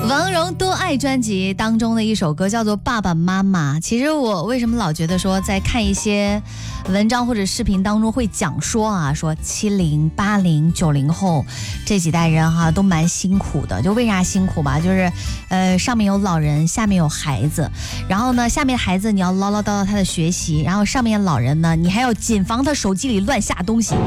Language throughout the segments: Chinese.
王蓉多爱专辑当中的一首歌叫做《爸爸妈妈》。其实我为什么老觉得说在看一些文章或者视频当中会讲说啊，说70、80、90后这几代人哈都蛮辛苦的。就为啥辛苦吧？就是上面有老人，下面有孩子，然后呢下面孩子你要唠唠叨叨他的学习，然后上面老人呢你还要谨防他手机里乱下东西。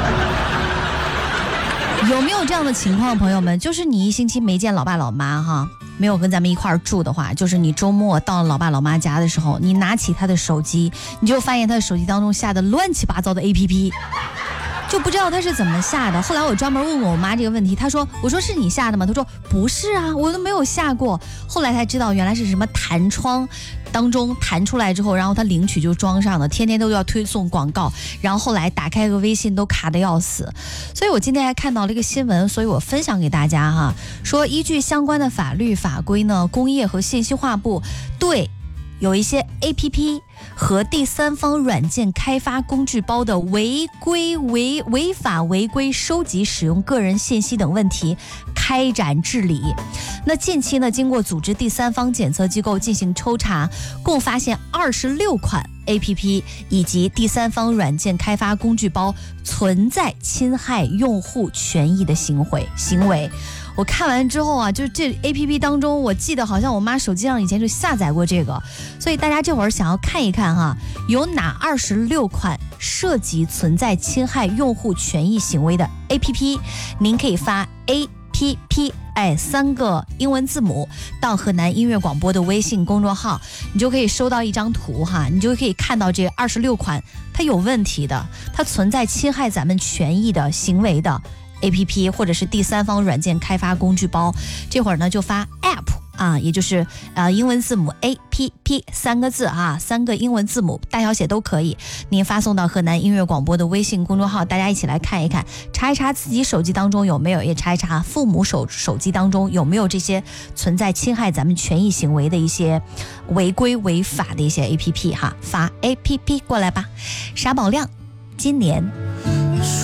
有没有这样的情况，朋友们？就是你一星期没见老爸老妈哈，没有跟咱们一块儿住的话，就是你周末到了老爸老妈家的时候，你拿起他的手机，你就发现他的手机当中下的乱七八糟的 APP， 就不知道他是怎么下的。后来我专门问过我妈这个问题，她说：“我说是你下的吗？”她说：“不是啊，我都没有下过。”后来才知道原来是什么弹窗当中弹出来之后，然后他领取就装上了，天天都要推送广告，然后后来打开个微信都卡得要死。所以我今天还看到了一个新闻，所以我分享给大家哈，说依据相关的法律法规呢，工业和信息化部对有一些 APP 和第三方软件开发工具包的违法违规收集使用个人信息等问题开展治理。那近期呢，经过组织第三方检测机构进行抽查，共发现26款 APP 以及第三方软件开发工具包存在侵害用户权益的行为。我看完之后啊，就这 APP 当中，我记得好像我妈手机上以前就下载过这个，所以大家这会儿想要看一看哈，有哪26款涉及存在侵害用户权益行为的 APP， 您可以发 APP 3个英文字母到河南音乐广播的微信公众号，你就可以收到一张图哈，你就可以看到这26款它有问题的，它存在侵害咱们权益的行为的 APP 或者是第三方软件开发工具包。这会儿呢就发 App 啊，也就是英文字母 APP 3个字啊，3个英文字母大小写都可以，您发送到河南音乐广播的微信公众号，大家一起来看一看，查一查自己手机当中有没有，也查一查父母手机当中有没有这些存在侵害咱们权益行为的一些违规违法的一些 APP 哈，发 APP 过来吧。沙宝亮今年